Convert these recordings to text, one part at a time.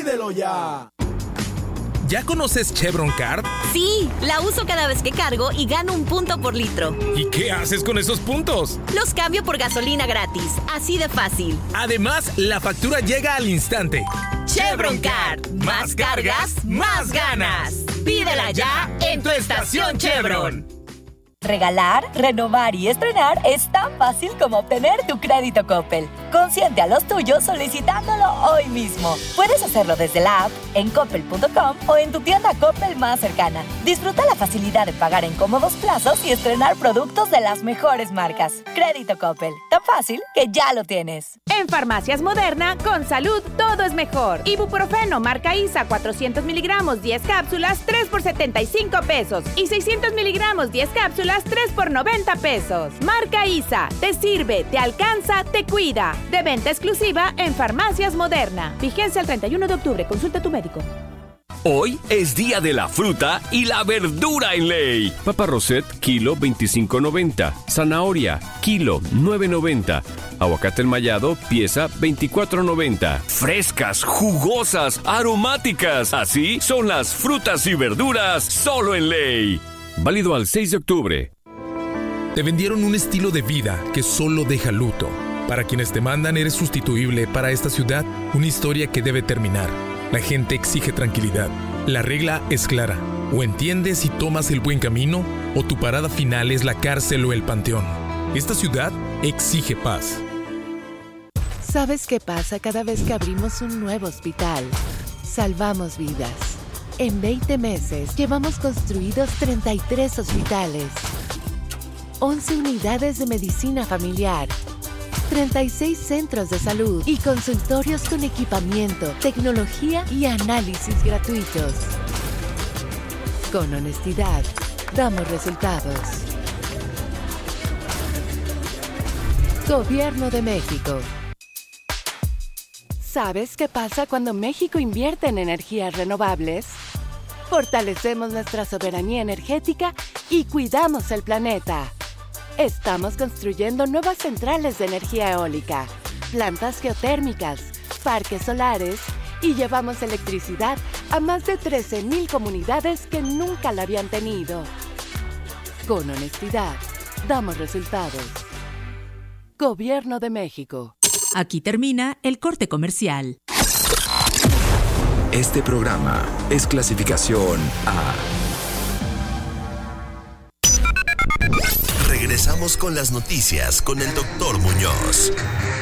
¡Pídelo ya! ¿Ya conoces Chevron Card? Sí, la uso cada vez que cargo y gano 1 punto por litro. ¿Y qué haces con esos puntos? Los cambio por gasolina gratis, así de fácil. Además, la factura llega al instante. Chevron Card. Más cargas, más ganas. Pídela ya en tu estación Chevron. Regalar, renovar y estrenar es tan fácil como obtener tu crédito Coppel. Consiente a los tuyos solicitándolo hoy mismo. Puedes hacerlo desde la app, en coppel.com o en tu tienda Coppel más cercana. Disfruta la facilidad de pagar en cómodos plazos y estrenar productos de las mejores marcas. Crédito Coppel, tan fácil que ya lo tienes. En Farmacias Moderna, con salud todo es mejor. Ibuprofeno marca ISA 400 miligramos 10 cápsulas 3 por 75 pesos y 600 miligramos 10 cápsulas 3 por 90 pesos. Marca ISA, te sirve, te alcanza, te cuida. De venta exclusiva en Farmacias Moderna. Vigencia el 31 de octubre. Consulta a tu médico. Hoy es día de la fruta y la verdura en Ley. Papa Rosette, kilo 25.90. Zanahoria, kilo 9.90. Aguacate enmayado, pieza 24.90. Frescas, jugosas, aromáticas. Así son las frutas y verduras solo en Ley. Válido al 6 de octubre. Te vendieron un estilo de vida que solo deja luto. Para quienes te mandan eres sustituible. Para esta ciudad, una historia que debe terminar. La gente exige tranquilidad. La regla es clara. O entiendes y tomas el buen camino, o tu parada final es la cárcel o el panteón. Esta ciudad exige paz. ¿Sabes qué pasa cada vez que abrimos un nuevo hospital? Salvamos vidas. En 20 meses llevamos construidos 33 hospitales, 11 unidades de medicina familiar, 36 centros de salud y consultorios con equipamiento, tecnología y análisis gratuitos. Con honestidad, damos resultados. Gobierno de México. ¿Sabes qué pasa cuando México invierte en energías renovables? Fortalecemos nuestra soberanía energética y cuidamos el planeta. Estamos construyendo nuevas centrales de energía eólica, plantas geotérmicas, parques solares y llevamos electricidad a más de 13,000 comunidades que nunca la habían tenido. Con honestidad, damos resultados. Gobierno de México. Aquí termina el corte comercial. Este programa es clasificación A. Regresamos con las noticias con el Dr. Muñoz.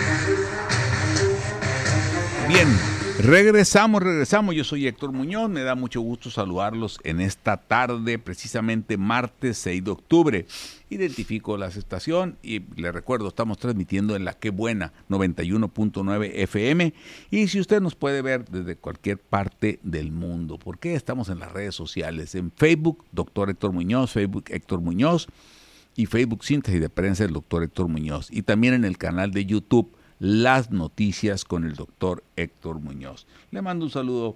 Bien, regresamos. Yo soy Héctor Muñoz. Me da mucho gusto saludarlos en esta tarde, precisamente martes 6 de octubre. Identifico la estación y les recuerdo, estamos transmitiendo en la Qué Buena 91.9 FM. Y si usted nos puede ver desde cualquier parte del mundo, porque estamos en las redes sociales, en Facebook, Dr. Héctor Muñoz, Facebook Héctor Muñoz y Facebook Síntesis de Prensa del Dr. Héctor Muñoz. Y también en el canal de YouTube, Las Noticias con el Dr. Héctor Muñoz. Le mando un saludo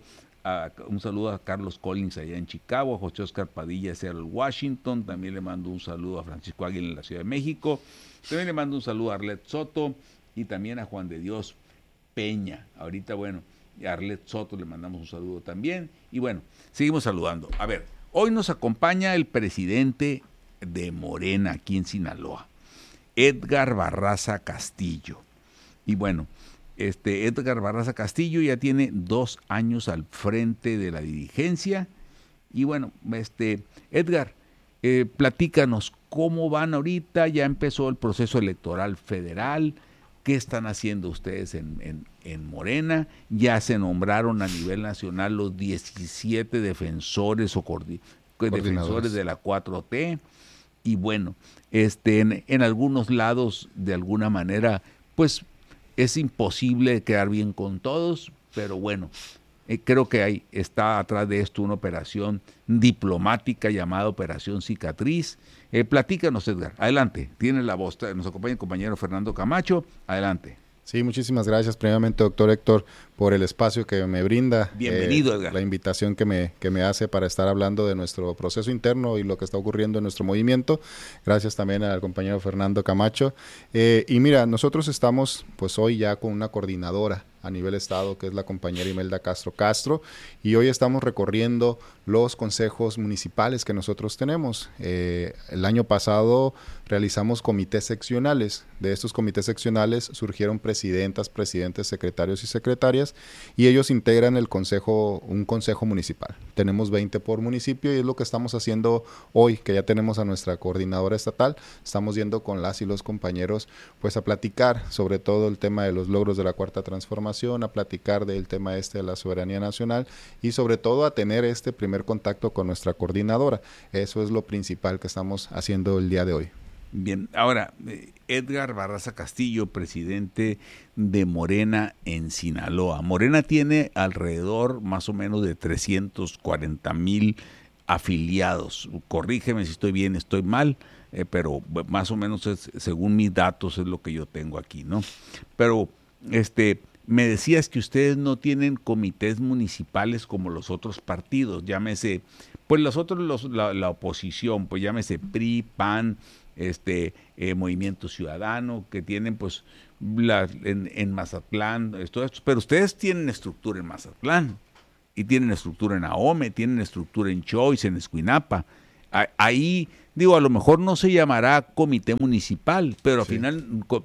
a Carlos Collins allá en Chicago, a José Oscar Padilla, Seattle, Washington. También le mando un saludo a Francisco Águila en la Ciudad de México. También le mando un saludo a Arlet Soto y también a Juan de Dios Peña. Ahorita, bueno, a Arlet Soto le mandamos un saludo también. Y bueno, seguimos saludando. A ver, hoy nos acompaña el presidente de Morena aquí en Sinaloa, Edgar Barraza Castillo. Y bueno, Edgar Barraza Castillo ya tiene 2 años al frente de la dirigencia. Y bueno, Edgar, platícanos cómo van ahorita. Ya empezó el proceso electoral federal. ¿Qué están haciendo ustedes en Morena? Ya se nombraron a nivel nacional los 17 defensores o defensores de la 4T. Y bueno, en algunos lados, de alguna manera, pues es imposible quedar bien con todos, pero bueno, creo que está atrás de esto una operación diplomática llamada Operación Cicatriz. Platícanos, Edgar, adelante, tiene la voz, nos acompaña el compañero Fernando Camacho, adelante. Sí, muchísimas gracias primeramente, doctor Héctor, por el espacio que me brinda. Bienvenido, Edgar. La invitación que me hace para estar hablando de nuestro proceso interno y lo que está ocurriendo en nuestro movimiento. Gracias también al compañero Fernando Camacho. Y mira, nosotros estamos pues hoy ya con una coordinadora a nivel estado, que es la compañera Imelda Castro, y hoy estamos recorriendo los consejos municipales que nosotros tenemos. El año pasado realizamos comités seccionales. De estos comités seccionales surgieron presidentas, presidentes, secretarios y secretarias, y ellos integran un consejo municipal. Tenemos 20 por municipio, y es lo que estamos haciendo hoy, que ya tenemos a nuestra coordinadora estatal. Estamos yendo con las y los compañeros pues a platicar sobre todo el tema de los logros de la Cuarta Transformación, a platicar del tema de la soberanía nacional, y sobre todo a tener este primer contacto con nuestra coordinadora. Eso es lo principal que estamos haciendo el día de hoy. Bien, ahora, Edgar Barraza Castillo, presidente de Morena en Sinaloa. Morena tiene alrededor más o menos de 340,000 afiliados. Corrígeme si estoy bien, estoy mal, pero más o menos según mis datos es lo que yo tengo aquí, ¿no? Pero me decías que ustedes no tienen comités municipales como los otros partidos, llámese, pues los otros, la oposición, pues llámese PRI, PAN, Movimiento Ciudadano, que tienen pues en Mazatlán, todo esto, pero ustedes tienen estructura en Mazatlán, y tienen estructura en Ahome, tienen estructura en Choice, en Escuinapa. Ahí, digo, a lo mejor no se llamará comité municipal, pero al final,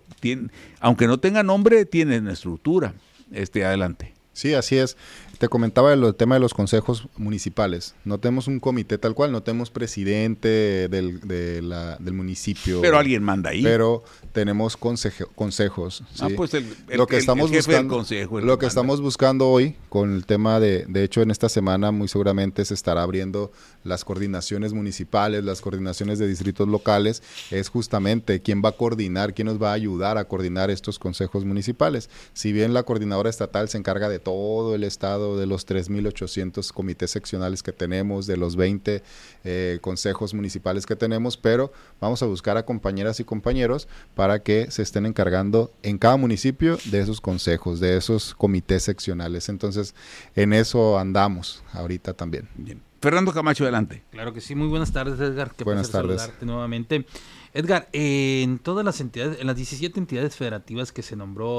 aunque no tenga nombre, tienen estructura. Adelante. Sí, así es. Te comentaba el tema de los consejos municipales. No tenemos un comité tal cual, no tenemos presidente del municipio. Pero alguien manda ahí. Pero tenemos consejos. ¿sí? Pues el jefe del consejo. Lo que estamos buscando hoy, con el tema de hecho en esta semana muy seguramente se estará abriendo las coordinaciones municipales, las coordinaciones de distritos locales, es justamente quién va a coordinar, quién nos va a ayudar a coordinar estos consejos municipales. Si bien la coordinadora estatal se encarga de todo el estado, de los 3,800 comités seccionales que tenemos, de los 20 consejos municipales que tenemos, pero vamos a buscar a compañeras y compañeros para que se estén encargando en cada municipio de esos consejos, de esos comités seccionales. Entonces, en eso andamos ahorita también. Bien. Fernando Camacho, adelante. Claro que sí, muy buenas tardes, Edgar. Qué buenas tardes. Saludarte nuevamente. Edgar, en todas las entidades, en las 17 entidades federativas que se nombró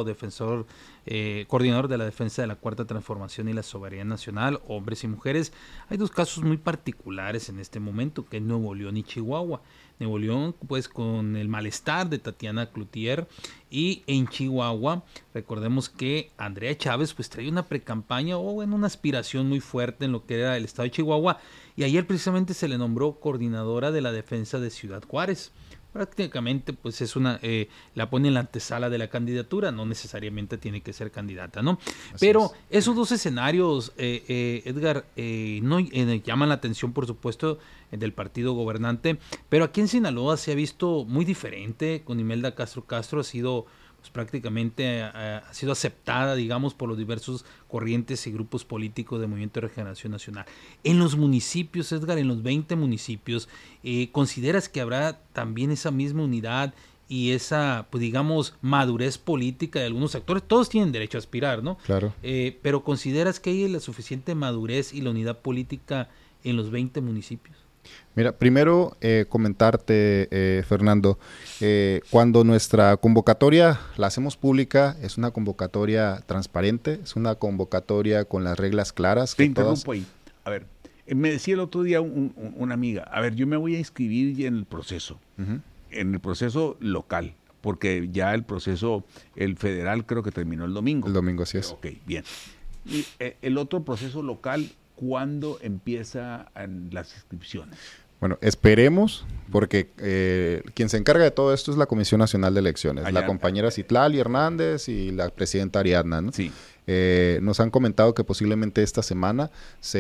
coordinador de la defensa de la Cuarta Transformación y la soberanía nacional, hombres y mujeres, hay dos casos muy particulares en este momento, que es Nuevo León y Chihuahua. Nuevo León, pues con el malestar de Tatiana Cloutier, y en Chihuahua, recordemos que Andrea Chávez pues trae una precampaña o una aspiración muy fuerte en lo que era el estado de Chihuahua, y ayer precisamente se le nombró coordinadora de la defensa de Ciudad Juárez. Prácticamente pues es la pone en la antesala de la candidatura, no necesariamente tiene que ser candidata, ¿no? Pero esos dos escenarios, Edgar, no llaman la atención, por supuesto, del partido gobernante, pero aquí en Sinaloa se ha visto muy diferente. Con Imelda Castro ha sido pues prácticamente ha sido aceptada, digamos, por los diversos corrientes y grupos políticos del Movimiento de Regeneración Nacional. En los municipios, Edgar, en los 20 municipios, ¿consideras que habrá también esa misma unidad y esa, pues digamos, madurez política de algunos actores? Todos tienen derecho a aspirar, ¿no? Claro. Pero ¿consideras que hay la suficiente madurez y la unidad política en los 20 municipios? Mira, primero comentarte, Fernando, cuando nuestra convocatoria la hacemos pública, es una convocatoria transparente, es una convocatoria con las reglas claras. Te interrumpo ahí. A ver, me decía el otro día una amiga, a ver, yo me voy a inscribir en el proceso, en el proceso local, porque ya el proceso, el federal creo que terminó el domingo. El domingo, así es. Ok, bien. Y el otro proceso local, ¿cuándo empiezan las inscripciones? Bueno, esperemos, porque quien se encarga de todo esto es la Comisión Nacional de Elecciones, la compañera Citlali Hernández y la presidenta Ariadna, ¿no? Sí. Nos han comentado que posiblemente esta semana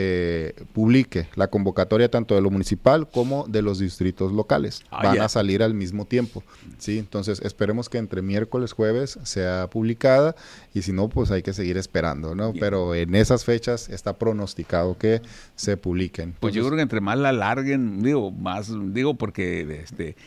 se publique la convocatoria tanto de lo municipal como de los distritos locales. Van a salir al mismo tiempo, ¿sí? Entonces esperemos que entre miércoles, jueves sea publicada, y si no, pues hay que seguir esperando, ¿no? Bien. Pero en esas fechas está pronosticado que se publiquen. Pues yo creo que entre más la alarguen, porque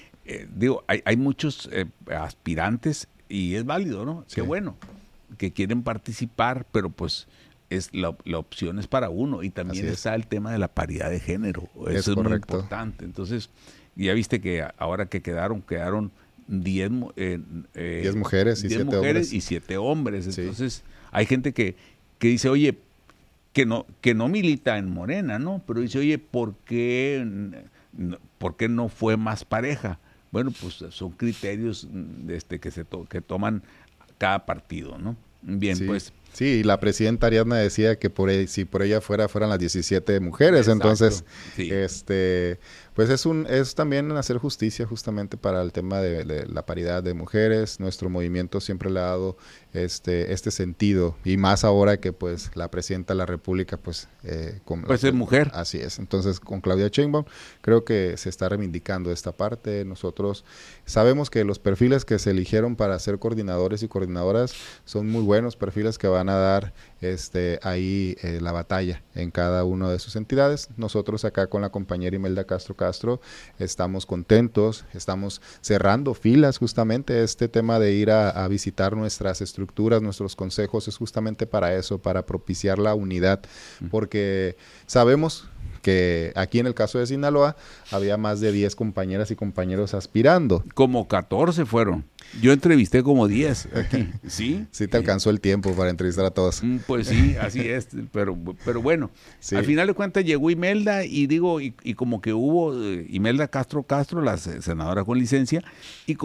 hay muchos aspirantes y es válido, ¿no? Sí. Qué bueno que quieren participar, pero pues la opción es para uno, y también está el tema de la paridad de género. Eso es muy importante. Entonces, ya viste que ahora que quedaron 10 mujeres y 7 hombres. Y 7 hombres. Entonces, hay gente que dice, oye, que no milita en Morena, ¿no? Pero dice, oye, ¿por qué no fue más pareja? Bueno, pues son criterios que toman cada partido, ¿no? Bien, sí. pues. Sí, la presidenta Ariadna decía que si por ella fueran las 17 mujeres. Exacto. Entonces, sí. Pues es también hacer justicia justamente para el tema de la paridad de mujeres. Nuestro movimiento siempre le ha dado este sentido, y más ahora que pues la presidenta de la República pues es mujer. Así es. Entonces, con Claudia Sheinbaum creo que se está reivindicando esta parte. Nosotros sabemos que los perfiles que se eligieron para ser coordinadores y coordinadoras son muy buenos perfiles que van a dar ahí la batalla en cada una de sus entidades. Nosotros acá con la compañera Imelda Castro estamos contentos, estamos cerrando filas justamente. Este tema de ir a visitar nuestras estructuras, nuestros consejos, es justamente para eso, para propiciar la unidad, porque sabemos que aquí en el caso de Sinaloa había más de 10 compañeras y compañeros aspirando. Como 14 fueron. Yo entrevisté como 10 aquí. ¿Sí? Sí te alcanzó el tiempo para entrevistar a todos. Pues sí, así es. Pero bueno, sí. Al final de cuentas llegó Imelda y como que hubo Imelda Castro, la senadora con licencia, y